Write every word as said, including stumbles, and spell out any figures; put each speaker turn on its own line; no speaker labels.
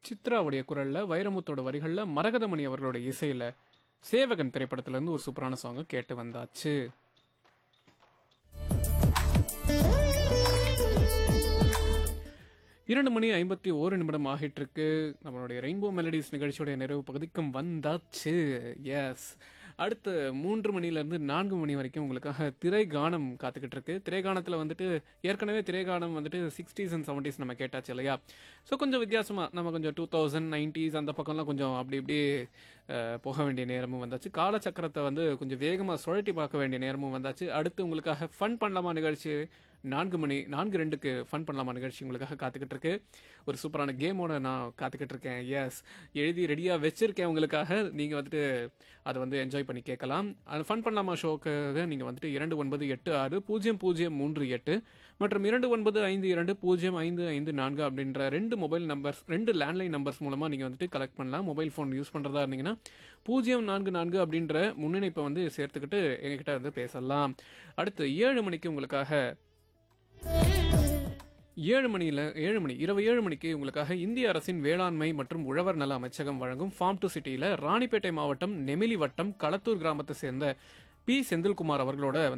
சித்ராவுடைய குரல்ல, வைரமுத்தோட வரிகள்ல, மரகதமணி அவர்களோட இசையில, சேவகன் திரைப்படத்துல இருந்து ஒரு சூப்பரான சாங்க கேட்டு வந்தாச்சு. இரண்டு மணி ஐம்பத்தி ஒரு நிமிடம் ஆகிட்டு இருக்கு. நம்மளுடைய ரெயின்போ மெலடிஸ் நிகழ்ச்சியோடைய நிறைவு பகுதிக்கும் வந்தாச்சு. எஸ், அடுத்த மூன்று மணிலேருந்து நான்கு மணி வரைக்கும் உங்களுக்காக திரைகானம் காத்துக்கிட்டு இருக்கு. திரைகானத்தில் வந்துட்டு ஏற்கனவே திரைகானம் வந்துட்டு சிக்ஸ்டீஸ் அண்ட் செவன்டீஸ் நம்ம கேட்டாச்சு இல்லையா? ஸோ கொஞ்சம் வித்தியாசமாக நம்ம கொஞ்சம் டூ தௌசண்ட் நைன்டீஸ் அந்த பக்கம்லாம் கொஞ்சம் அப்படி இப்படி அஹ், போக வேண்டிய நேரமும் வந்தாச்சு. காலச்சக்கரத்தை வந்து கொஞ்சம் வேகமாக சுழட்டி பார்க்க வேண்டிய நேரமும் வந்தாச்சு. அடுத்து உங்களுக்காக ஃபன் பண்ணலாமா நிகழ்ச்சி நான்கு மணி நான்கு ரெண்டுக்கு ஃபன் பண்ணலாமா நிகழ்ச்சி உங்களுக்காக காத்துக்கிட்டு இருக்கு. ஒரு சூப்பரான கேமோட நான் காத்துக்கிட்டு இருக்கேன். எஸ், எழுதி ரெடியாக வச்சிருக்கேன் உங்களுக்காக. நீங்கள் வந்துட்டு அதை வந்து என்ஜாய் பண்ணி கேட்கலாம். அது ஃபன் பண்ணலாமா ஷோக்காக நீங்கள் வந்துட்டு இரண்டு ஒன்பது எட்டு ஆறு பூஜ்ஜியம் பூஜ்ஜியம் மூன்று எட்டு மற்றும் இரண்டு ஒன்பது ஐந்து இரண்டு பூஜ்ஜியம் ஐந்து ஐந்து நான்கு அப்படின்ற ரெண்டு மொபைல் நம்பர்ஸ், ரெண்டு லேண்ட்லைன் நம்பர்ஸ் மூலமாக நீங்கள் வந்துட்டு கலெக்ட் பண்ணலாம். மொபைல் ஃபோன் யூஸ் பண்ணுறதா இருந்தீங்கன்னா பூஜ்ஜியம் நான்கு நான்கு அப்படின்ற முன்னிணைப்பை வந்து சேர்த்துக்கிட்டு எங்ககிட்ட வந்து பேசலாம். அடுத்து ஏழு மணிக்கு உங்களுக்காக ஏழு மணியில் ஏழு மணி இரவு ஏழு மணிக்கு உங்களுக்காக இந்திய அரசின் வேளாண்மை மற்றும் உழவர் நல அமைச்சகம் வழங்கும் ஃபார்ம் டு சிட்டியில் ராணிப்பேட்டை மாவட்டம் நெமிலி வட்டம் களத்தூர் கிராமத்தை சேர்ந்த பி செந்தில்குமார் அவர்களோட